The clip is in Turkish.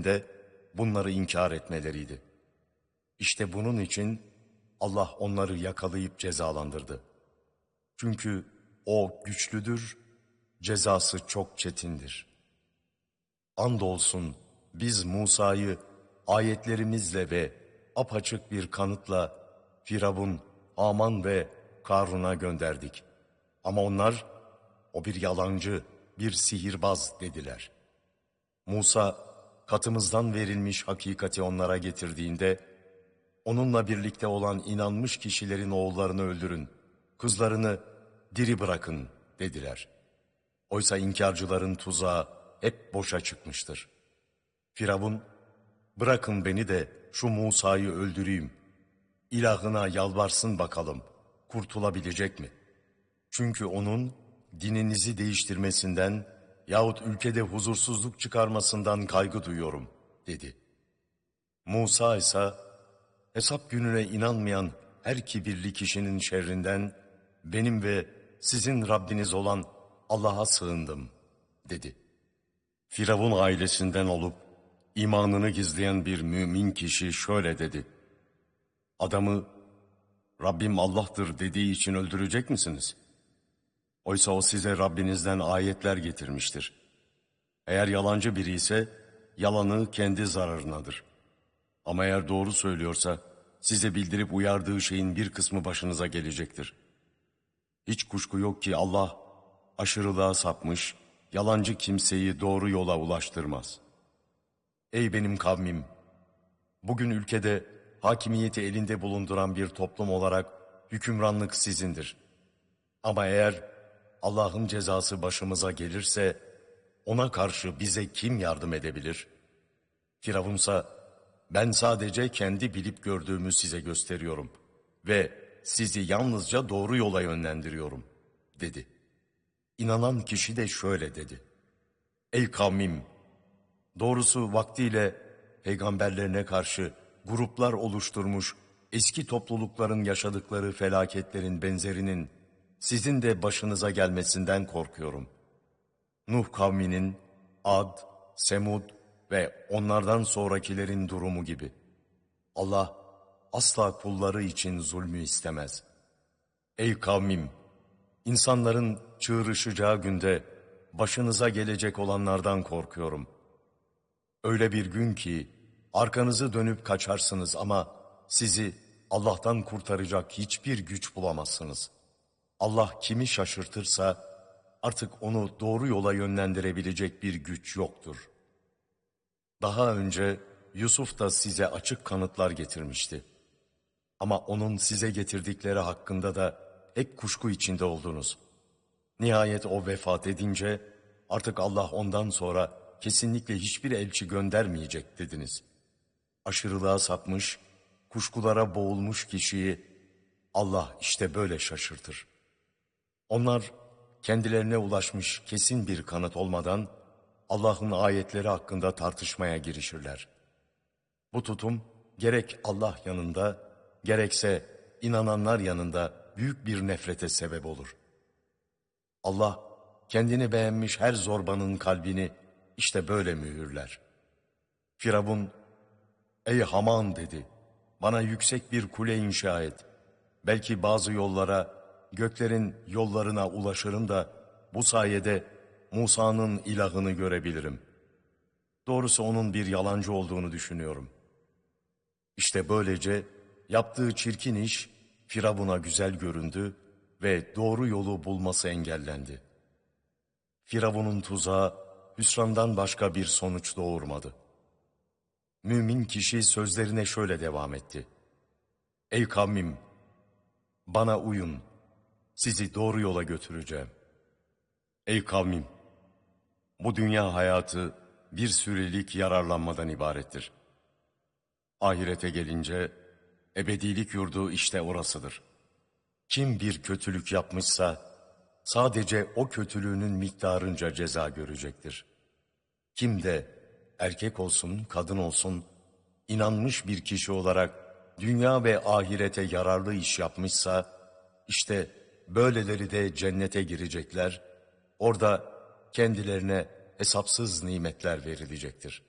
de bunları inkar etmeleriydi. İşte bunun için Allah onları yakalayıp cezalandırdı. Çünkü O güçlüdür, cezası çok çetindir. Andolsun biz Musa'yı ayetlerimizle ve apaçık bir kanıtla Firavun, Haman ve Karun'a gönderdik. Ama onlar, o bir yalancı, bir sihirbaz dediler. Musa, katımızdan verilmiş hakikati onlara getirdiğinde, onunla birlikte olan inanmış kişilerin oğullarını öldürün, kızlarını diri bırakın dediler. Oysa inkarcıların tuzağı hep boşa çıkmıştır. Firavun, bırakın beni de şu Musa'yı öldüreyim, ilahına yalvarsın bakalım, kurtulabilecek mi? Çünkü onun dininizi değiştirmesinden yahut ülkede huzursuzluk çıkarmasından kaygı duyuyorum, dedi. Musa ise, hesap gününe inanmayan her kibirli kişinin şerrinden benim ve sizin Rabbiniz olan Allah'a sığındım, dedi. Firavun ailesinden olup imanını gizleyen bir mümin kişi şöyle dedi. Adamı Rabbim Allah'tır dediği için öldürecek misiniz? Oysa o size Rabbinizden ayetler getirmiştir. Eğer yalancı biri ise yalanı kendi zararınadır. Ama eğer doğru söylüyorsa size bildirip uyardığı şeyin bir kısmı başınıza gelecektir. Hiç kuşku yok ki Allah aşırılığa sapmış, yalancı kimseyi doğru yola ulaştırmaz. Ey benim kavmim! Bugün ülkede hakimiyeti elinde bulunduran bir toplum olarak hükümranlık sizindir. Ama eğer Allah'ın cezası başımıza gelirse ona karşı bize kim yardım edebilir? Firavunsa ben sadece kendi bilip gördüğümü size gösteriyorum ve sizi yalnızca doğru yola yönlendiriyorum, dedi. İnanan kişi de şöyle dedi. Ey kavmim! Doğrusu vaktiyle peygamberlerine karşı gruplar oluşturmuş eski toplulukların yaşadıkları felaketlerin benzerinin sizin de başınıza gelmesinden korkuyorum. Nuh kavminin, Ad, Semud ve onlardan sonrakilerin durumu gibi. Allah asla kulları için zulmü istemez. Ey kavmim! İnsanların çığırışacağı günde başınıza gelecek olanlardan korkuyorum. Öyle bir gün ki arkanızı dönüp kaçarsınız ama sizi Allah'tan kurtaracak hiçbir güç bulamazsınız. Allah kimi şaşırtırsa artık onu doğru yola yönlendirebilecek bir güç yoktur. Daha önce Yusuf da size açık kanıtlar getirmişti. Ama onun size getirdikleri hakkında da hep kuşku içinde oldunuz. Nihayet o vefat edince artık Allah ondan sonra kesinlikle hiçbir elçi göndermeyecek dediniz. Aşırılığa sapmış, kuşkulara boğulmuş kişiyi Allah işte böyle şaşırtır. Onlar kendilerine ulaşmış kesin bir kanıt olmadan Allah'ın ayetleri hakkında tartışmaya girişirler. Bu tutum gerek Allah yanında gerekse inananlar yanında büyük bir nefrete sebep olur. Allah kendini beğenmiş her zorbanın kalbini işte böyle mühürler. Firavun, ey Haman dedi, bana yüksek bir kule inşa et. Belki bazı yollara, göklerin yollarına ulaşırım da bu sayede Musa'nın ilahını görebilirim. Doğrusu onun bir yalancı olduğunu düşünüyorum. İşte böylece yaptığı çirkin iş Firavun'a güzel göründü ve doğru yolu bulması engellendi. Firavun'un tuzağı hüsrandan başka bir sonuç doğurmadı. Mümin kişi sözlerine şöyle devam etti. Ey kavmim! Bana uyun, sizi doğru yola götüreceğim. Ey kavmim! Bu dünya hayatı bir sürelik yararlanmadan ibarettir. Ahirete gelince ebedilik yurdu işte orasıdır. Kim bir kötülük yapmışsa sadece o kötülüğünün miktarınca ceza görecektir. Kim de erkek olsun, kadın olsun, inanmış bir kişi olarak dünya ve ahirete yararlı iş yapmışsa, işte böyleleri de cennete girecekler, orada kendilerine hesapsız nimetler verilecektir.